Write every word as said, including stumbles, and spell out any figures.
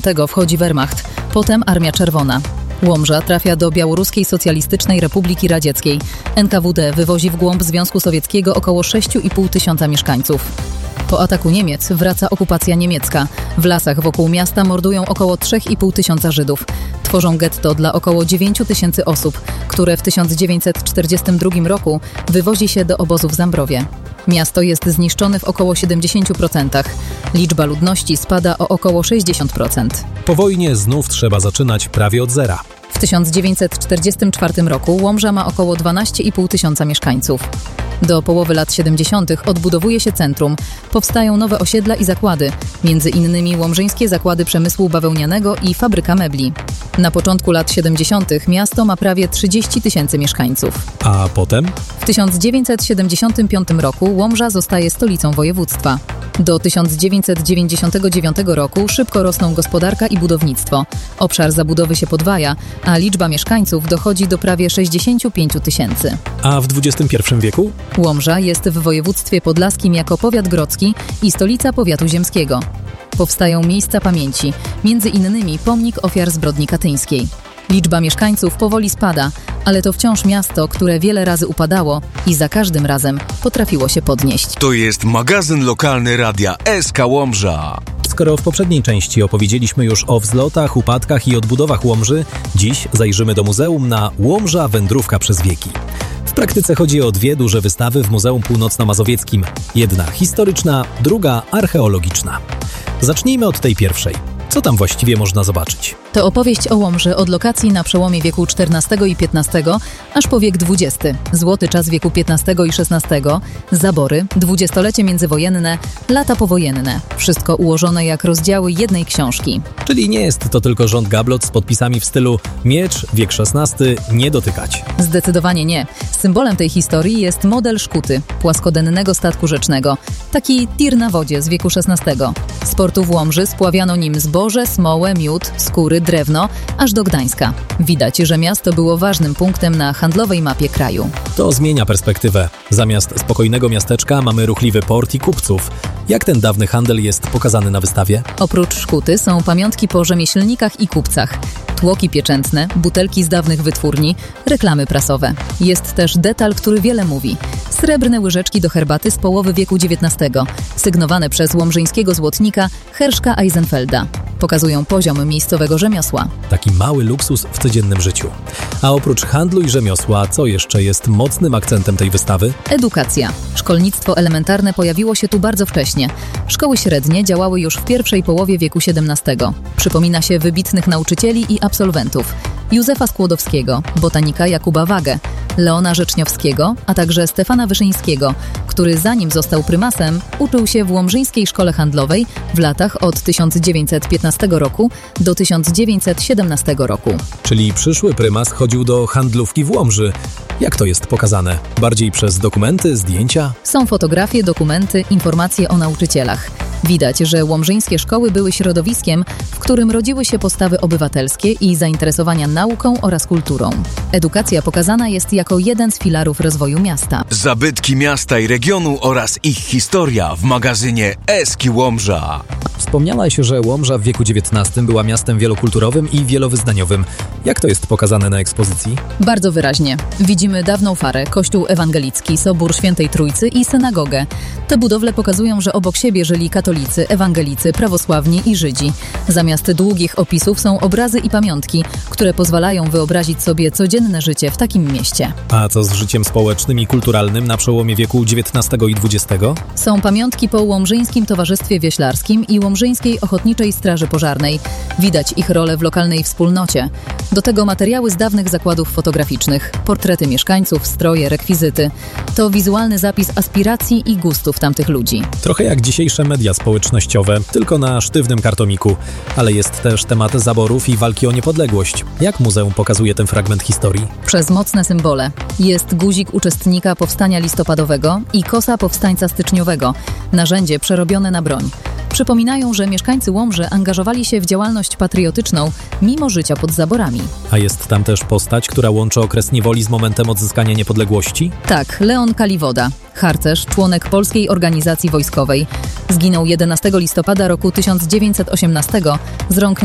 dziewięćdziesiątego wchodzi Wehrmacht, potem Armia Czerwona. Łomża trafia do Białoruskiej Socjalistycznej Republiki Radzieckiej. N K W D wywozi w głąb Związku Sowieckiego około sześć i pół tysiąca mieszkańców. Po ataku Niemiec wraca okupacja niemiecka. W lasach wokół miasta mordują około trzy i pół tysiąca Żydów. Tworzą getto dla około dziewięć tysięcy osób, które w tysiąc dziewięćset czterdziestym drugim roku wywozi się do obozu w Zambrowie. Miasto jest zniszczone w około siedemdziesiąt procent. Liczba ludności spada o około sześćdziesiąt procent. Po wojnie znów trzeba zaczynać prawie od zera. W tysiąc dziewięćset czterdziestym czwartym roku Łomża ma około dwanaście i pół tysiąca mieszkańców. Do połowy lat siedemdziesiątych odbudowuje się centrum, powstają nowe osiedla i zakłady, między innymi Łomżyńskie Zakłady Przemysłu Bawełnianego i Fabryka Mebli. Na początku lat siedemdziesiątych miasto ma prawie trzydzieści tysięcy mieszkańców. A potem? W tysiąc dziewięćset siedemdziesiątym piątym roku Łomża zostaje stolicą województwa. Do tysiąc dziewięćset dziewięćdziesiątego dziewiątego roku szybko rosną gospodarka i budownictwo. Obszar zabudowy się podwaja, a liczba mieszkańców dochodzi do prawie sześćdziesiąt pięć tysięcy. A w dwudziestym pierwszym wieku? Łomża jest w województwie podlaskim jako powiat grodzki i stolica powiatu ziemskiego. Powstają miejsca pamięci, między innymi pomnik ofiar zbrodni katyńskiej. Liczba mieszkańców powoli spada, ale to wciąż miasto, które wiele razy upadało i za każdym razem potrafiło się podnieść. To jest magazyn lokalny Radia S K Łomża. Skoro w poprzedniej części opowiedzieliśmy już o wzlotach, upadkach i odbudowach Łomży, dziś zajrzymy do muzeum na Łomża Wędrówka przez wieki. W praktyce chodzi o dwie duże wystawy w Muzeum Północno-Mazowieckim. Jedna historyczna, druga archeologiczna. Zacznijmy od tej pierwszej. Co tam właściwie można zobaczyć? To opowieść o Łomży od lokacji na przełomie wieku czternastego i piętnastego aż po wiek dwudziesty. Złoty czas wieku piętnastego i szesnastego, zabory, dwudziestolecie międzywojenne, lata powojenne. Wszystko ułożone jak rozdziały jednej książki. Czyli nie jest to tylko rząd gablot z podpisami w stylu miecz, wiek szesnasty, nie dotykać. Zdecydowanie nie. Symbolem tej historii jest model szkuty, płaskodennego statku rzecznego. Taki tir na wodzie z wieku szesnastego. Z portu w Łomży spławiano nim zboże, smołę, miód, skóry, drewno, aż do Gdańska. Widać, że miasto było ważnym punktem na handlowej mapie kraju. To zmienia perspektywę. Zamiast spokojnego miasteczka mamy ruchliwy port i kupców. Jak ten dawny handel jest pokazany na wystawie? Oprócz szkuty są pamiątki po rzemieślnikach i kupcach. Tłoki pieczętne, butelki z dawnych wytwórni, reklamy prasowe. Jest też detal, który wiele mówi. Srebrne łyżeczki do herbaty z połowy wieku dziewiętnastego, sygnowane przez łomżyńskiego złotnika Herszka Eisenfelda. Pokazują poziom miejscowego rzemiosła. Taki mały luksus w codziennym życiu. A oprócz handlu i rzemiosła, co jeszcze jest mocnym akcentem tej wystawy? Edukacja. Szkolnictwo elementarne pojawiło się tu bardzo wcześnie. Szkoły średnie działały już w pierwszej połowie wieku siedemnastego. Przypomina się wybitnych nauczycieli i absolwentów. Józefa Skłodowskiego, botanika Jakuba Wagę, Leona Rzeczniowskiego, a także Stefana Wyszyńskiego, który zanim został prymasem, uczył się w Łomżyńskiej Szkole Handlowej w latach od tysiąc dziewięćset piętnastego roku do tysiąc dziewięćset siedemnastego roku. Czyli przyszły prymas chodził do handlówki w Łomży. Jak to jest pokazane? Bardziej przez dokumenty, zdjęcia? Są fotografie, dokumenty, informacje o nauczycielach. Widać, że łomżyńskie szkoły były środowiskiem, w którym rodziły się postawy obywatelskie i zainteresowania nauką oraz kulturą. Edukacja pokazana jest jako jeden z filarów rozwoju miasta. Zabytki miasta i regionu oraz ich historia w magazynie S K Łomża. Wspomniałaś, że Łomża w wieku dziewiętnastym była miastem wielokulturowym i wielowyznaniowym. Jak to jest pokazane na ekspozycji? Bardzo wyraźnie. Widzimy dawną farę, kościół ewangelicki, sobór Świętej Trójcy i synagogę. Te budowle pokazują, że obok siebie żyli katolicy, ewangelicy, prawosławni i Żydzi. Zamiast długich opisów są obrazy i pamiątki, które pozwalają wyobrazić sobie codzienne życie w takim mieście. A co z życiem społecznym i kulturalnym na przełomie wieku dziewiętnastego i dwudziestego? Są pamiątki po Łomżyńskim Towarzystwie Wioślarskim i Łomżyńskiej Ochotniczej Straży Pożarnej. Widać ich rolę w lokalnej wspólnocie. Do tego materiały z dawnych zakładów fotograficznych, portrety mieszkańców, stroje, rekwizyty. To wizualny zapis aspiracji i gustów tamtych ludzi. Trochę jak dzisiejsze media społecznościowe, tylko na sztywnym kartomiku. Ale jest też temat zaborów i walki o niepodległość. Jak muzeum pokazuje ten fragment historii? Przez mocne symbole. Jest guzik uczestnika powstania listopadowego i kosa powstańca styczniowego. Narzędzie przerobione na broń. Przypominają, że mieszkańcy Łomży angażowali się w działalność patriotyczną mimo życia pod zaborami. A jest tam też postać, która łączy okres niewoli z momentem odzyskania niepodległości? Tak, Leon Kaliwoda, harcerz, członek Polskiej Organizacji Wojskowej. Zginął jedenastego listopada roku tysiąc dziewięćset osiemnastego z rąk